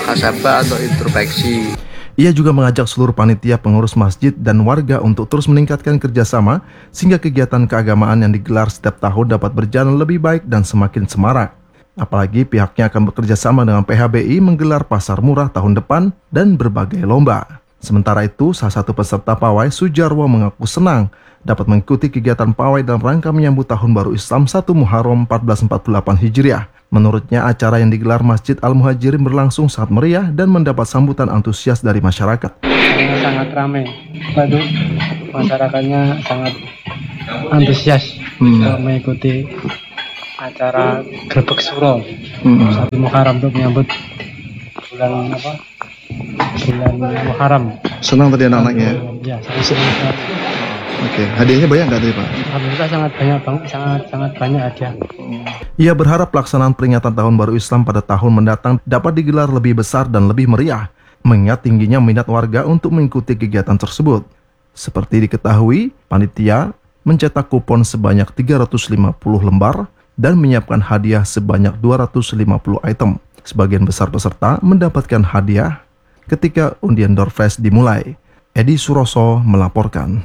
muhasabah atau introspeksi. Ia juga mengajak seluruh panitia, pengurus masjid, dan warga untuk terus meningkatkan kerjasama sehingga kegiatan keagamaan yang digelar setiap tahun dapat berjalan lebih baik dan semakin semarak. Apalagi pihaknya akan bekerja sama dengan PHBI menggelar pasar murah tahun depan dan berbagai lomba. Sementara itu, salah satu peserta pawai, Sujarwo, mengaku senang dapat mengikuti kegiatan pawai dalam rangka menyambut Tahun Baru Islam 1 Muharram 1448 Hijriah. Menurutnya, acara yang digelar Masjid Al-Muhajirin berlangsung sangat meriah dan mendapat sambutan antusias dari masyarakat. Sangat ramai, masyarakatnya sangat antusias mengikuti acara Grebek Suro 1 Muharram untuk menyambut bulan Muharram. Senang tadi anak-anaknya? Ya, senang sekali. Oke, hadiahnya banyak nggak tadi Pak? Alhamdulillah sangat banyak bang, sangat banyak hadiah. Ia berharap pelaksanaan peringatan Tahun Baru Islam pada tahun mendatang dapat digelar lebih besar dan lebih meriah, mengingat tingginya minat warga untuk mengikuti kegiatan tersebut. Seperti diketahui, panitia mencetak kupon sebanyak 350 lembar dan menyiapkan hadiah sebanyak 250 item. Sebagian besar peserta mendapatkan hadiah ketika undian Door Fest dimulai. Edi Suroso melaporkan.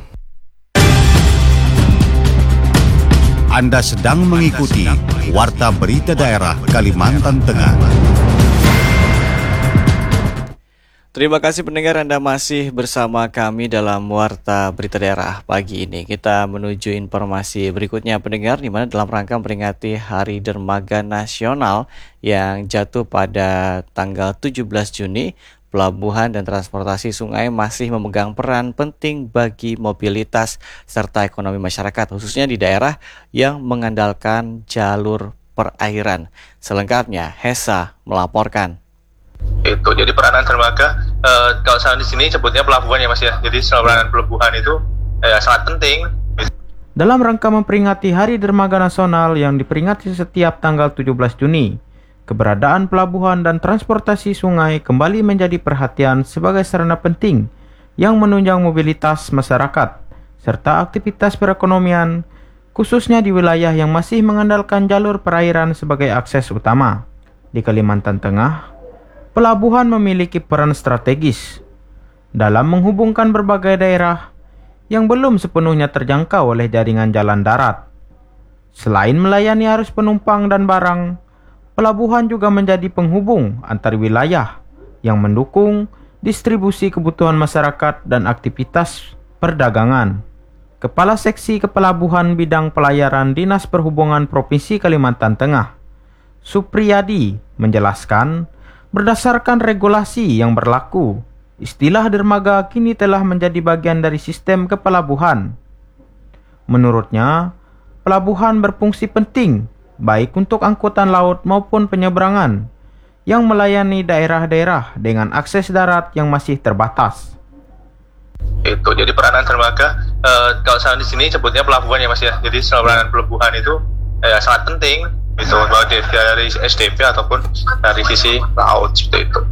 Anda sedang mengikuti Warta Berita Daerah Kalimantan Tengah. Terima kasih pendengar, Anda masih bersama kami dalam Warta Berita Daerah pagi ini. Kita menuju informasi berikutnya pendengar, di mana dalam rangka memperingati Hari Dermaga Nasional yang jatuh pada tanggal 17 Juni, pelabuhan dan transportasi sungai masih memegang peran penting bagi mobilitas serta ekonomi masyarakat, khususnya di daerah yang mengandalkan jalur perairan. Selengkapnya, Hesa melaporkan. Itu jadi peranan dermaga, kalau saya di sini sebutnya pelabuhan ya Mas ya. Jadi peranan pelabuhan itu sangat penting. Dalam rangka memperingati Hari Dermaga Nasional yang diperingati setiap tanggal 17 Juni, keberadaan pelabuhan dan transportasi sungai kembali menjadi perhatian sebagai sarana penting yang menunjang mobilitas masyarakat serta aktivitas perekonomian, khususnya di wilayah yang masih mengandalkan jalur perairan sebagai akses utama. Di Kalimantan Tengah, pelabuhan memiliki peran strategis dalam menghubungkan berbagai daerah yang belum sepenuhnya terjangkau oleh jaringan jalan darat. Selain melayani arus penumpang dan barang, pelabuhan juga menjadi penghubung antar wilayah yang mendukung distribusi kebutuhan masyarakat dan aktivitas perdagangan. Kepala Seksi Kepelabuhan Bidang Pelayaran Dinas Perhubungan Provinsi Kalimantan Tengah, Supriyadi, menjelaskan, berdasarkan regulasi yang berlaku, istilah dermaga kini telah menjadi bagian dari sistem kepelabuhan. Menurutnya, pelabuhan berfungsi penting baik untuk angkutan laut maupun penyeberangan yang melayani daerah-daerah dengan akses darat yang masih terbatas. Itu jadi peranan dermaga, kalau saya di sini sebutnya pelabuhan ya Mas ya. Jadi peranan pelabuhan itu sangat penting, itu baik dari SDP ataupun dari sisi laut seperti itu.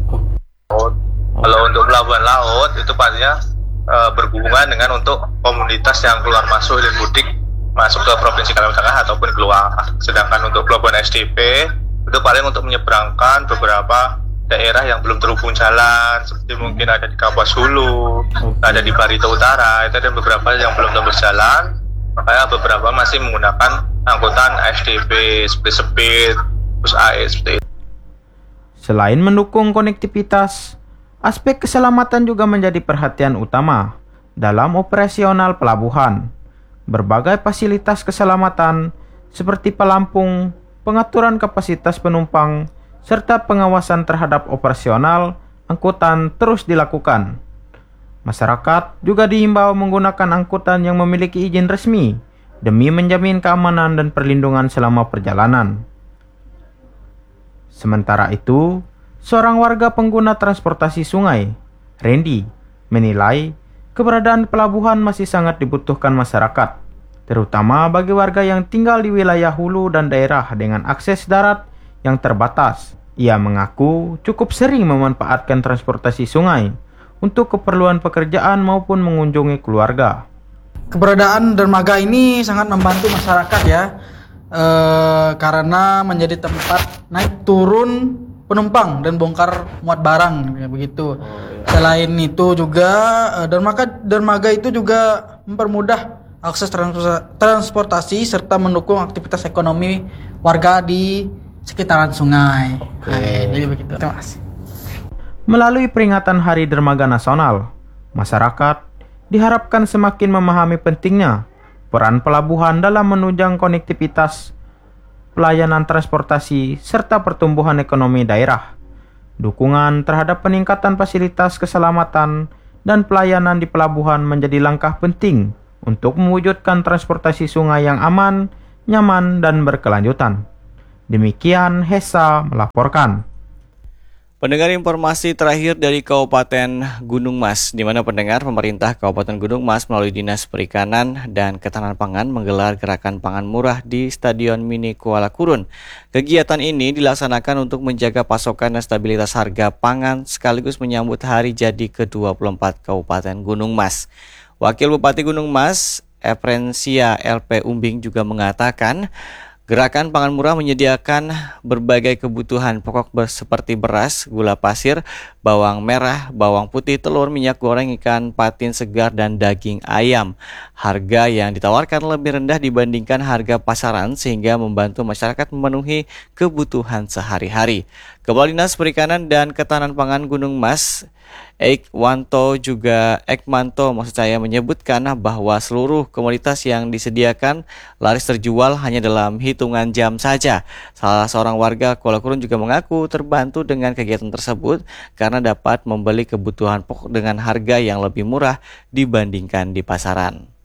Kalau untuk pelabuhan laut itu pastinya berhubungan dengan untuk komunitas yang keluar masuk dan mudik masuk ke Provinsi Kalimantan Tengah ataupun keluar. Sedangkan untuk pelabuhan SDP itu paling untuk menyeberangkan beberapa daerah yang belum terhubung jalan, seperti mungkin ada di Kapuas Hulu, ada di Barito Utara, itu ada beberapa yang belum tembus jalan. Makanya beberapa masih menggunakan angkutan SDP seperti Speed, Bus AE seperti itu. Selain mendukung konektivitas, aspek keselamatan juga menjadi perhatian utama dalam operasional pelabuhan. Berbagai fasilitas keselamatan seperti pelampung, pengaturan kapasitas penumpang, serta pengawasan terhadap operasional angkutan terus dilakukan. Masyarakat juga diimbau menggunakan angkutan yang memiliki izin resmi demi menjamin keamanan dan perlindungan selama perjalanan. Sementara itu, seorang warga pengguna transportasi sungai, Randy, menilai keberadaan pelabuhan masih sangat dibutuhkan masyarakat, terutama bagi warga yang tinggal di wilayah hulu dan daerah dengan akses darat yang terbatas. Ia mengaku cukup sering memanfaatkan transportasi sungai untuk keperluan pekerjaan maupun mengunjungi keluarga. Keberadaan dermaga ini sangat membantu masyarakat ya, karena menjadi tempat naik turun penumpang dan bongkar muat barang kayak begitu. Selain itu juga dermaga itu juga mempermudah akses transportasi serta mendukung aktivitas ekonomi warga di sekitaran sungai. Jadi begitu. Terima kasih. Melalui peringatan Hari Dermaga Nasional, masyarakat diharapkan semakin memahami pentingnya peran pelabuhan dalam menunjang konektivitas, pelayanan transportasi, serta pertumbuhan ekonomi daerah. Dukungan terhadap peningkatan fasilitas keselamatan dan pelayanan di pelabuhan menjadi langkah penting untuk mewujudkan transportasi sungai yang aman, nyaman, dan berkelanjutan. Demikian Hesa melaporkan. Pendengar, informasi terakhir dari Kabupaten Gunung Mas, di mana pendengar pemerintah Kabupaten Gunung Mas melalui Dinas Perikanan dan Ketahanan Pangan menggelar gerakan pangan murah di Stadion Mini Kuala Kurun. Kegiatan ini dilaksanakan untuk menjaga pasokan dan stabilitas harga pangan sekaligus menyambut hari jadi ke-24 Kabupaten Gunung Mas. Wakil Bupati Gunung Mas, Efrensia LP Umbing juga mengatakan, gerakan pangan murah menyediakan berbagai kebutuhan pokok seperti beras, gula pasir, bawang merah, bawang putih, telur, minyak goreng, ikan patin segar, dan daging ayam. Harga yang ditawarkan lebih rendah dibandingkan harga pasaran sehingga membantu masyarakat memenuhi kebutuhan sehari-hari. Kepala Dinas Perikanan dan Ketahanan Pangan Gunung Mas, Ekmanto menyebutkan bahwa seluruh komoditas yang disediakan laris terjual hanya dalam hitungan jam saja. Salah seorang warga Kuala Kurun juga mengaku terbantu dengan kegiatan tersebut karena dapat membeli kebutuhan pokok dengan harga yang lebih murah dibandingkan di pasaran.